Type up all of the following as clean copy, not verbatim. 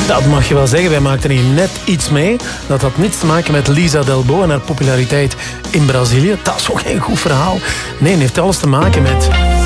Dat mag je wel zeggen. Wij maakten hier net iets mee. Dat had niets te maken met Lisa Delbo en haar populariteit in Brazilië. Dat is ook geen goed verhaal. Nee, het heeft alles te maken met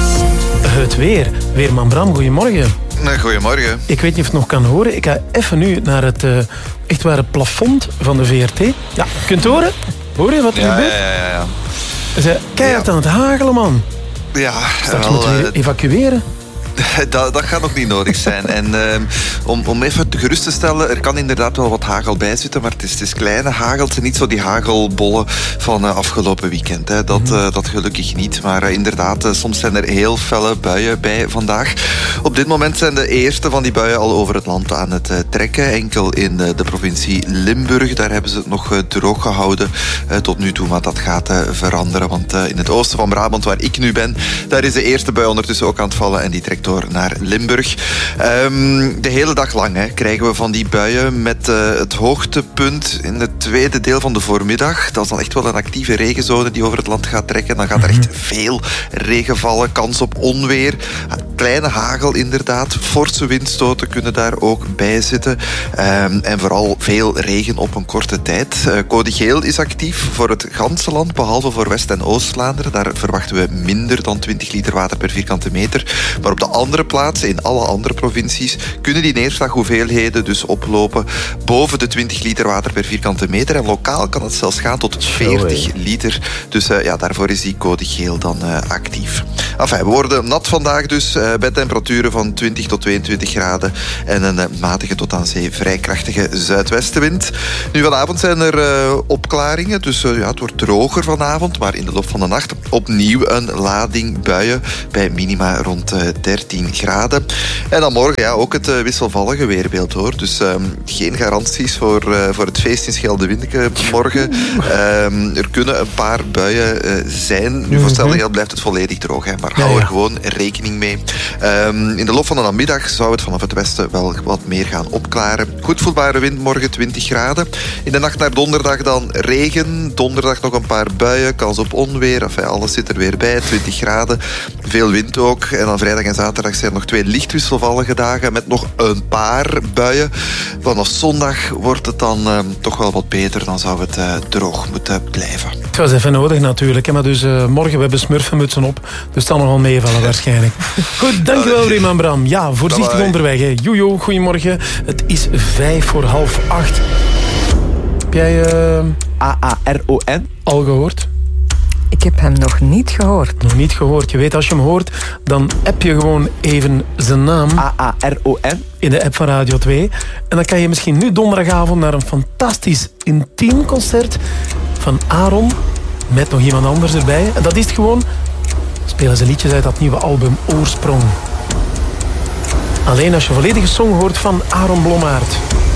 het weer. Weerman Bram, goedemorgen. Goedemorgen. Ik weet niet of je het nog kan horen. Ik ga even nu naar het echt ware plafond van de VRT. Ja, kunt horen? Hoor je wat er gebeurt? Ja. Ze zijn keihard aan het hagelen, man. Ja, straks moeten we evacueren. Dat gaat nog niet nodig zijn. En om even gerust te stellen, er kan inderdaad wel wat hagel bij zitten, maar het is kleine hagel. Het zijn niet zo die hagelbollen van afgelopen weekend. Hè. Dat gelukkig niet. Maar inderdaad, soms zijn er heel felle buien bij vandaag. Op dit moment zijn de eerste van die buien al over het land aan het trekken. Enkel in de provincie Limburg. Daar hebben ze het nog droog gehouden tot nu toe. Maar dat gaat veranderen. Want in het oosten van Brabant, waar ik nu ben, daar is de eerste bui ondertussen ook aan het vallen. En die trekt door naar Limburg. De hele dag lang krijgen we van die buien met het hoogtepunt in het tweede deel van de voormiddag. Dat is dan echt wel een actieve regenzone die over het land gaat trekken. Dan gaat er echt veel regen vallen, kans op onweer. Kleine hagel inderdaad. Forse windstoten kunnen daar ook bij zitten. En vooral veel regen op een korte tijd. Code geel is actief voor het ganse land, behalve voor West- en Oost-Vlaanderen. Daar verwachten we minder dan 20 liter water per vierkante meter. Maar op de andere plaatsen, in alle andere provincies, kunnen die neerslaghoeveelheden dus oplopen boven de 20 liter water per vierkante meter. En lokaal kan het zelfs gaan tot 40 liter. Dus daarvoor is die code geel dan actief. Enfin, we worden nat vandaag dus, bij temperaturen van 20 tot 22 graden en een matige tot aan zee vrij krachtige zuidwestenwind. Nu vanavond zijn er opklaringen, dus het wordt droger vanavond, maar in de loop van de nacht opnieuw een lading buien bij minima rond 13 graden. En dan morgen ook het wisselvallige weerbeeld, hoor. Dus geen garanties voor het feest in Schelde-Windeke morgen. Er kunnen een paar buien zijn. Nu voor hetzelfde geld blijft het volledig droog, maar hou er gewoon rekening mee. In de loop van de namiddag zou het vanaf het westen wel wat meer gaan opklaren. Goed voelbare wind morgen 20 graden. In de nacht naar donderdag dan regen. Donderdag nog een paar buien, kans op onweer. Enfin, alles zit er weer bij, 20 graden. Veel wind ook. En dan vrijdag en zaterdag zijn nog 2 licht wisselvallige dagen met nog een paar buien. Vanaf zondag wordt het dan toch wel wat beter. Dan zou het droog moeten blijven. Het was even nodig natuurlijk. Maar dus morgen we hebben smurfenmutsen op. Dus het zal nog wel meevallen waarschijnlijk. Goed, dankjewel Weerman Bram. Ja, voorzichtig onderweg. Hè. Jojo, goedemorgen. Het is 7:55. Heb jij AARON al gehoord? Ik heb hem nog niet gehoord. Nog niet gehoord. Je weet, als je hem hoort, dan app je gewoon even zijn naam. AARON. In de app van Radio 2. En dan kan je misschien nu donderdagavond naar een fantastisch intiem concert van Aaron. Met nog iemand anders erbij. En dat is het gewoon. Spelen ze liedjes uit dat nieuwe album Oorsprong. Alleen als je volledige song hoort van Aaron Blommaert.